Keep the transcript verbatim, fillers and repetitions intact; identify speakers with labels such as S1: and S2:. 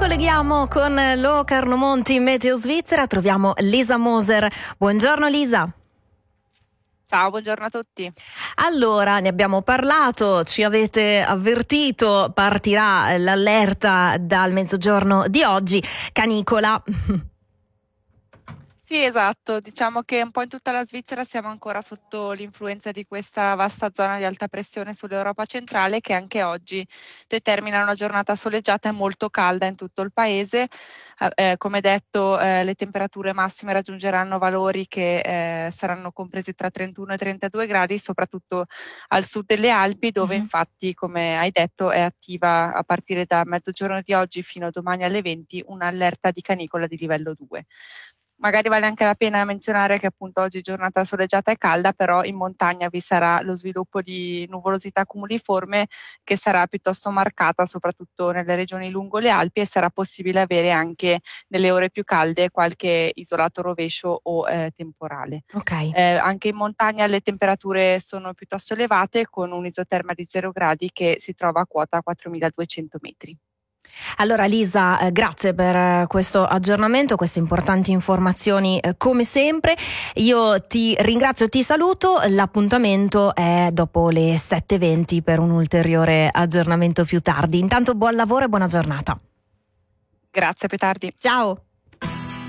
S1: Colleghiamo con Locarno Monti, Meteo Svizzera, troviamo Lisa Moser. Buongiorno Lisa.
S2: Ciao, buongiorno a tutti.
S1: Allora, ne abbiamo parlato, ci avete avvertito, partirà l'allerta dal mezzogiorno di oggi, canicola.
S2: Sì, esatto, diciamo che un po' in tutta la Svizzera siamo ancora sotto l'influenza di questa vasta zona di alta pressione sull'Europa centrale che anche oggi determina una giornata soleggiata e molto calda in tutto il paese. Eh, come detto, eh, le temperature massime raggiungeranno valori che eh, saranno compresi tra trentuno e trentadue gradi, soprattutto al sud delle Alpi, dove
S1: Mm-hmm.
S2: infatti, come hai detto, è attiva a partire da mezzogiorno di oggi fino a domani alle venti un'allerta di canicola di livello due. Magari vale anche la pena menzionare che appunto oggi giornata soleggiata e calda, però in montagna vi sarà lo sviluppo di nuvolosità cumuliforme che sarà piuttosto marcata, soprattutto nelle regioni lungo le Alpi, e sarà possibile avere anche nelle ore più calde qualche isolato rovescio o eh, temporale.
S1: Ok.
S2: Eh, anche in montagna le temperature sono piuttosto elevate, con un'isoterma di zero gradi che si trova a quota quattromiladuecento metri.
S1: Allora Lisa, eh, grazie per eh, questo aggiornamento, queste importanti informazioni eh, come sempre. Io ti ringrazio e ti saluto, l'appuntamento è dopo le sette e venti per un ulteriore aggiornamento più tardi. Intanto buon lavoro e buona giornata.
S2: Grazie, a più tardi.
S1: Ciao!